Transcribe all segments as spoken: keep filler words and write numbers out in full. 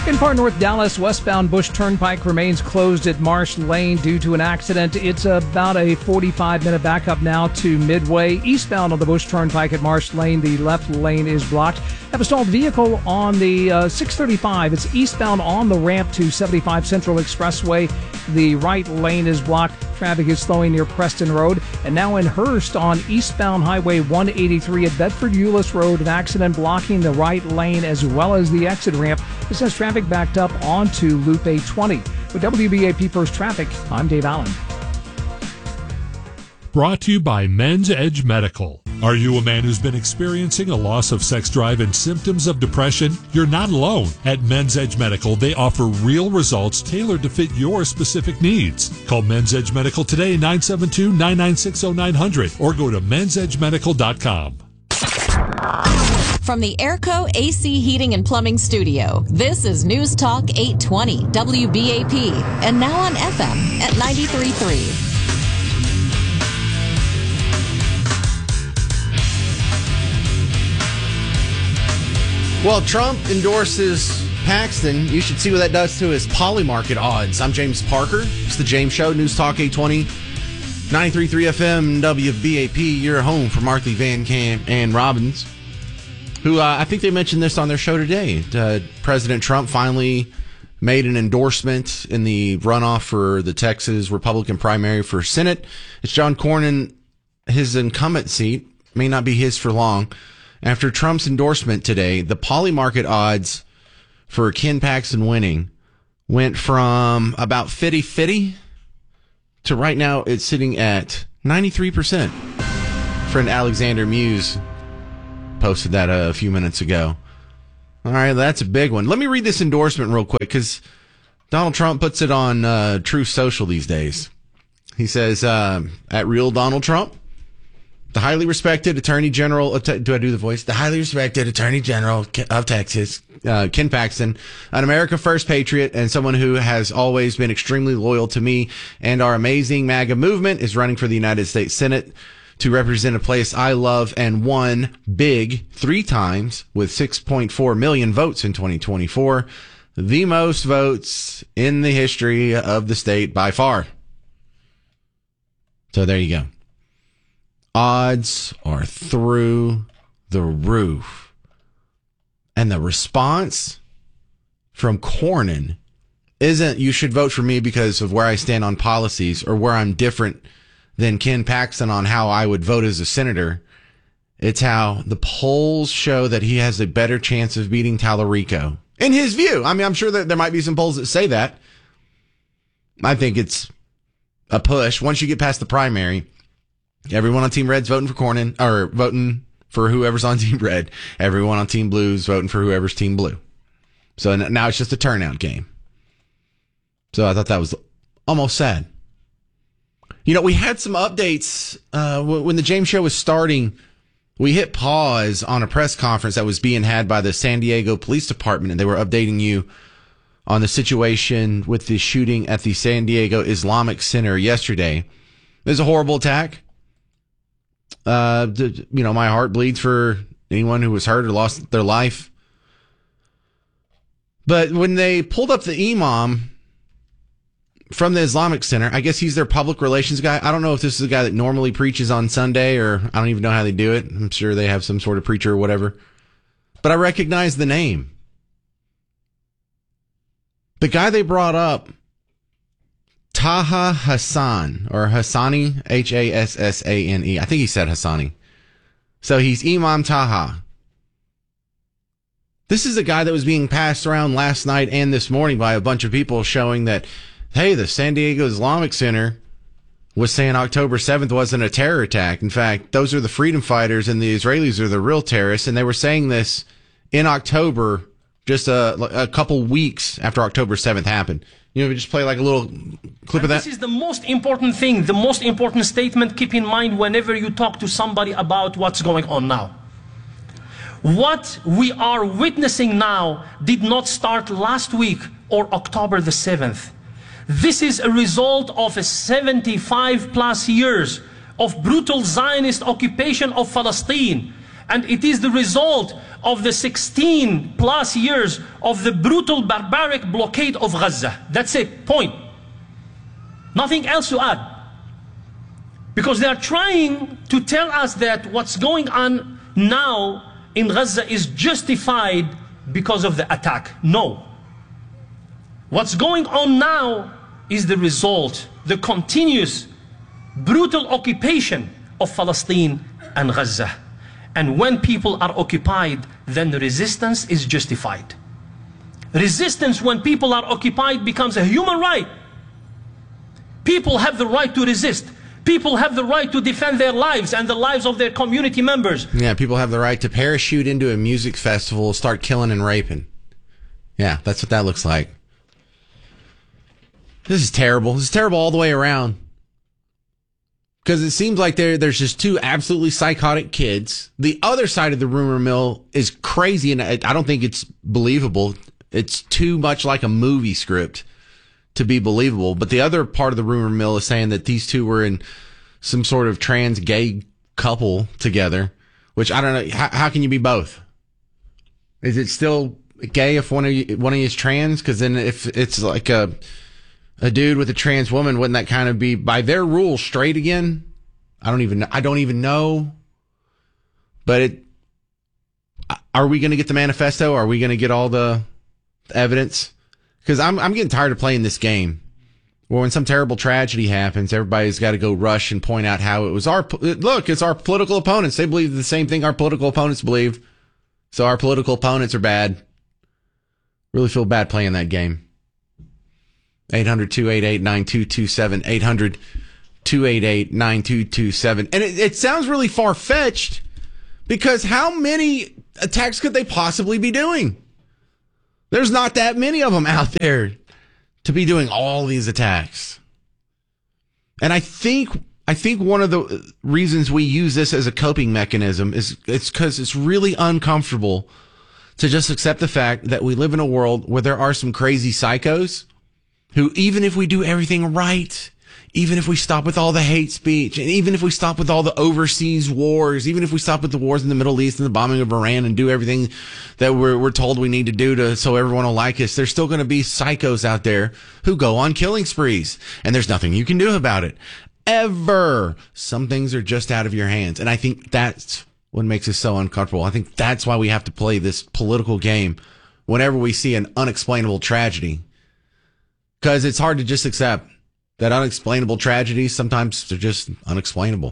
In far north Dallas, westbound Bush Turnpike remains closed at Marsh Lane due to an accident. It's about a forty-five minute backup now to Midway. Eastbound on the Bush Turnpike at Marsh Lane, the left lane is blocked. Have a stalled vehicle on the uh, six thirty-five. It's eastbound on the ramp to seventy-five Central Expressway. The right lane is blocked. Traffic is slowing near Preston Road. And now in Hurst on eastbound Highway one eighty-three at Bedford-Euless Road, an accident blocking the right lane as well as the exit ramp. This has traffic backed up onto Loop eight twenty. With W B A P First Traffic, I'm Dave Allen. Brought to you by Men's Edge Medical. Are you a man who's been experiencing a loss of sex drive and symptoms of depression? You're not alone. At Men's Edge Medical, they offer real results tailored to fit your specific needs. Call Men's Edge Medical today, nine seven two, nine nine six, zero nine zero zero, or go to mens edge medical dot com. From the Airco A C Heating and Plumbing Studio, this is News Talk eight twenty W B A P, and now on F M at ninety-three point three. Well, Trump endorses Paxton. You should see what that does to his Polymarket odds. I'm James Parker. It's the James Show, News Talk eight twenty, ninety-three point three F M, W B A P. Your home for Markley, Van Camp, and Robbins, who uh, I think they mentioned this on their show today. Uh, President Trump finally made an endorsement in the runoff for the Texas Republican primary for Senate. It's John Cornyn. His incumbent seat may not be his for long. After Trump's endorsement today, the Polymarket odds for Ken Paxton winning went from about fifty-fifty to right now it's sitting at ninety-three percent. Friend Alexander Muse posted that a few minutes ago. All right, that's a big one. Let me read this endorsement real quick because Donald Trump puts it on uh, Truth Social these days. He says, uh, at Real Donald Trump, the highly respected Attorney General, of te- do I do the voice? The highly respected Attorney General of Texas, uh, Ken Paxton, an America First patriot and someone who has always been extremely loyal to me and our amazing MAGA movement, is running for the United States Senate to represent a place I love and won big three times with six point four million votes in twenty twenty-four, the most votes in the history of the state by far. So there you go. Odds are through the roof. And the response from Cornyn isn't, you should vote for me because of where I stand on policies or where I'm different than Ken Paxton on how I would vote as a senator. It's how the polls show that he has a better chance of beating Tallarico. In his view. I mean, I'm sure that there might be some polls that say that. I think it's a push. Once you get past the primary, everyone on Team Red's voting for Cornyn, or voting for whoever's on Team Red. Everyone on Team Blue's voting for whoever's Team Blue. So now it's just a turnout game. So I thought that was almost sad. You know, we had some updates uh, when the James Show was starting. We hit pause on a press conference that was being had by the San Diego Police Department, and they were updating you on the situation with the shooting at the San Diego Islamic Center yesterday. It was a horrible attack. Uh, you know, my heart bleeds for anyone who was hurt or lost their life. But when they pulled up the imam from the Islamic Center, I guess he's their public relations guy. I don't know if this is a guy that normally preaches on Sunday, or I don't even know how they do it. I'm sure they have some sort of preacher or whatever. But I recognize the name. The guy they brought up, Taha Hassan, or Hassani, H A S S A N E. I think he said Hassani. So he's Imam Taha. This is a guy that was being passed around last night and this morning by a bunch of people, showing that, hey, the San Diego Islamic Center was saying October seventh wasn't a terror attack. In fact, those are the freedom fighters and the Israelis are the real terrorists. And they were saying this in October, just a, a couple weeks after October seventh happened. You know, just play like a little clip and of that. This is the most important thing, the most important statement. Keep in mind whenever you talk to somebody about what's going on now. What we are witnessing now did not start last week or October the seventh. This is a result of a seventy-five plus years of brutal Zionist occupation of Palestine. And it is the result of the sixteen plus years of the brutal barbaric blockade of Gaza. That's it, point. Nothing else to add. Because they are trying to tell us that what's going on now in Gaza is justified because of the attack. No. What's going on now is the result, the continuous brutal occupation of Palestine and Gaza. And when people are occupied, then the resistance is justified. Resistance when people are occupied becomes a human right. People have the right to resist. People have the right to defend their lives and the lives of their community members. Yeah, people have the right to parachute into a music festival, start killing and raping. Yeah, that's what that looks like. This is terrible. This is terrible all the way around. Because it seems like there, there's just two absolutely psychotic kids. The other side of the rumor mill is crazy, and I, I don't think it's believable. It's too much like a movie script to be believable. But the other part of the rumor mill is saying that these two were in some sort of trans gay couple together, which I don't know. How, how can you be both? Is it still gay if one of you, one of you is trans? Because then if it's like a a dude with a trans woman, wouldn't that kind of be by their rules straight again? I don't even I don't even know. But it, are we going to get the manifesto? Are we going to get all the evidence? Because I'm I'm getting tired of playing this game. Well, when some terrible tragedy happens, everybody's got to go rush and point out how it was our look. It's our political opponents. They believe the same thing our political opponents believe. So our political opponents are bad. Really feel bad playing that game. eight hundred, two eight eight, nine two two seven. eight hundred, two eight eight, nine two two seven. And it, it sounds really far-fetched because how many attacks could they possibly be doing? There's not that many of them out there to be doing all these attacks. And I think I think one of the reasons we use this as a coping mechanism is it's because it's really uncomfortable to just accept the fact that we live in a world where there are some crazy psychos who, even if we do everything right, even if we stop with all the hate speech, and even if we stop with all the overseas wars, even if we stop with the wars in the Middle East and the bombing of Iran and do everything that we're, we're told we need to do to so everyone will like us, there's still going to be psychos out there who go on killing sprees, and there's nothing you can do about it. Ever. Some things are just out of your hands, and I think that's what makes us so uncomfortable. I think that's why we have to play this political game whenever we see an unexplainable tragedy, because it's hard to just accept that unexplainable tragedies, sometimes they're just unexplainable.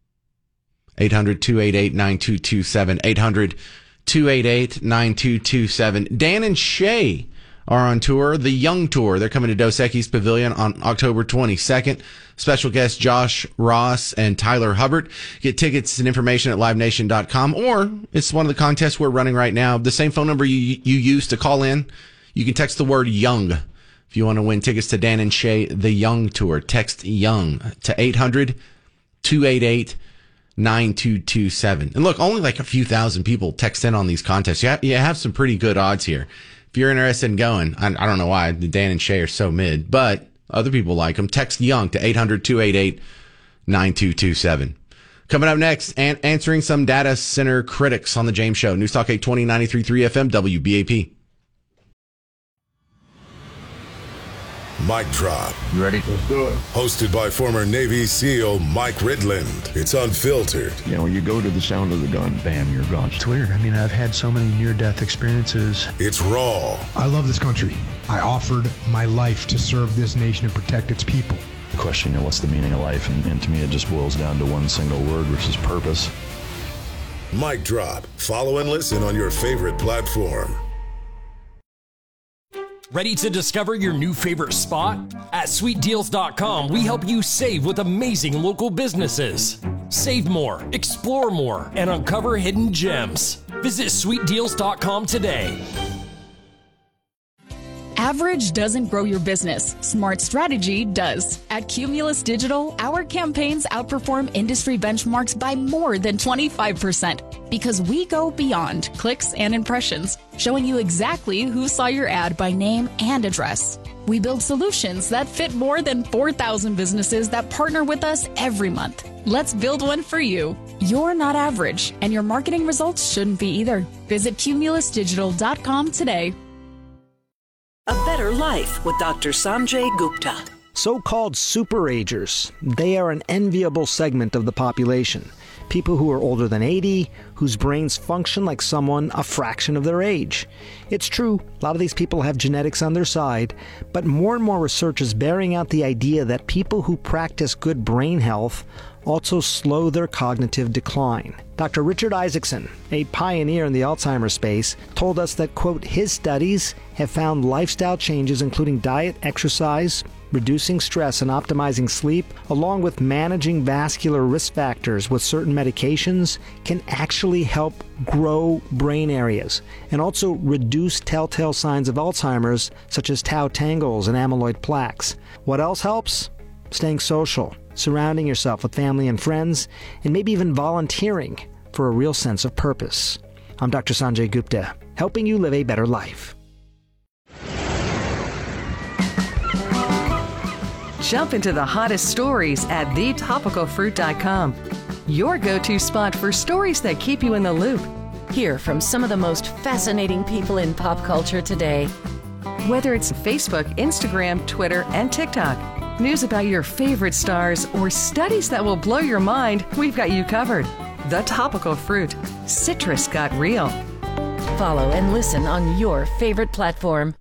eight hundred, two eight eight, nine two two seven. eight hundred, two eight eight, nine two two seven. Dan and Shay are on tour, the Young Tour. They're coming to Dos Equis Pavilion on October twenty-second. Special guests Josh Ross and Tyler Hubbard. Get tickets and information at live nation dot com, or it's one of the contests we're running right now. The same phone number you, you use to call in, you can text the word YOUNG. If you want to win tickets to Dan and Shay, the Young Tour, text YOUNG to eight hundred, two eight eight, nine two two seven. And look, only like a few thousand people text in on these contests. You have, you have some pretty good odds here. If you're interested in going, I, I don't know why the Dan and Shay are so mid, but other people like them. Text YOUNG to eight hundred, two eight eight, nine two two seven. Coming up next, an- answering some data center critics on the James Show. News Talk eight twenty, ninety-three point three F M, W B A P. Mic Drop. You ready? Let's do it. Hosted by former Navy SEAL Mike Ridland. It's unfiltered. You know, when you go to the sound of the gun, bam, you're gone. It's weird. I mean, I've had so many near-death experiences. It's raw. I love this country. I offered my life to serve this nation and protect its people. The question, you know, what's the meaning of life? And, and to me, it just boils down to one single word, which is purpose. Mic Drop. Follow and listen on your favorite platform. Ready to discover your new favorite spot? At sweet deals dot com, we help you save with amazing local businesses. Save more, explore more, and uncover hidden gems. Visit sweet deals dot com today. Average doesn't grow your business. Smart strategy does. At Cumulus Digital, our campaigns outperform industry benchmarks by more than twenty-five percent because we go beyond clicks and impressions, showing you exactly who saw your ad by name and address. We build solutions that fit more than four thousand businesses that partner with us every month. Let's build one for you. You're not average, and your marketing results shouldn't be either. Visit cumulus digital dot com today. A Better Life with Doctor Sanjay Gupta. So-called superagers. They are an enviable segment of the population. People who are older than eighty, whose brains function like someone a fraction of their age. It's true, a lot of these people have genetics on their side, but more and more research is bearing out the idea that people who practice good brain health also slow their cognitive decline. Doctor Richard Isaacson, a pioneer in the Alzheimer's space, told us that, quote, his studies have found lifestyle changes including diet, exercise, reducing stress and optimizing sleep, along with managing vascular risk factors with certain medications, can actually help grow brain areas and also reduce telltale signs of Alzheimer's, such as tau tangles and amyloid plaques. What else helps? Staying social, surrounding yourself with family and friends, and maybe even volunteering for a real sense of purpose. I'm Doctor Sanjay Gupta, helping you live a better life. Jump into the hottest stories at the topical fruit dot com. Your go-to spot for stories that keep you in the loop. Hear from some of the most fascinating people in pop culture today. Whether it's Facebook, Instagram, Twitter, and TikTok, news about your favorite stars, or studies that will blow your mind, we've got you covered. The Topical Fruit. Citrus got real. Follow and listen on your favorite platform.